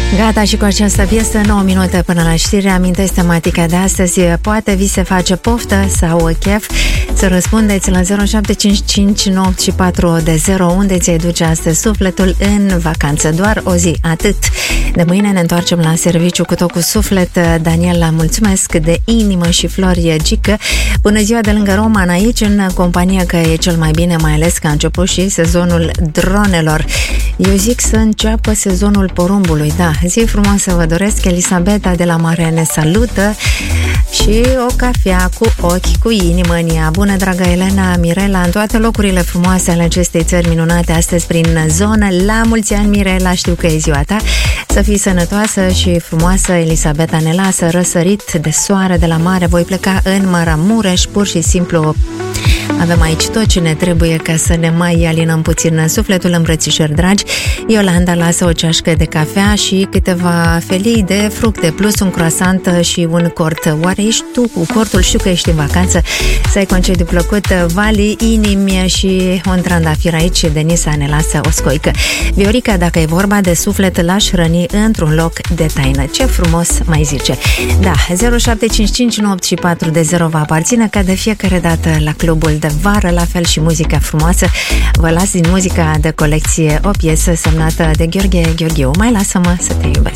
Gata și cu această piesă, 9 minute până la știri. Amintesc tematica de astăzi. Poate vi se face poftă sau chef? Să răspundeți la 0755 unde ți-ai duce astăzi sufletul în vacanță. Doar o zi, atât. De mâine ne întoarcem la serviciu cu tot cu suflet. Daniela, mulțumesc de inimă și Flori Gică. Bună ziua de lângă Roman aici, în compania că e cel mai bine, mai ales că a început și sezonul dronelor. Eu zic să înceapă sezonul porumbului. Da, zi frumoasă vă doresc. Elisabeta de la Mare ne salută. Și o cafea cu ochi, cu inimă în ea. Bună, dragă Elena, Mirela, în toate locurile frumoase ale acestei țări minunate astăzi prin zonă. La mulți ani, Mirela, știu că e ziua ta. Să fii sănătoasă și frumoasă. Elisabeta ne lasă răsărit de soare de la mare. Voi pleca în Maramureș, pur și simplu. Avem aici tot ce ne trebuie ca să ne mai alinăm puțin sufletul. Îmbrățișări dragi. Iolanda lasă o ceașcă de cafea și câteva felii de fructe, plus un croissant și un cort. Oare ești tu cu cortul? Știu că ești în vacanță. Să ai concediu plăcut. Vali, inimi și un trandafir aici. Denisa ne lasă o scoică. Viorica, dacă e vorba de suflet, l-aș hrăni într-un loc de taină. Ce frumos mai zice. Da, 0755 va aparține ca de fiecare dată la clubul de vară, la fel și muzica frumoasă. Vă las din muzica de colecție o piesă semnată de Gheorghe Gheorgheu. Mai lasă-mă să te iubesc.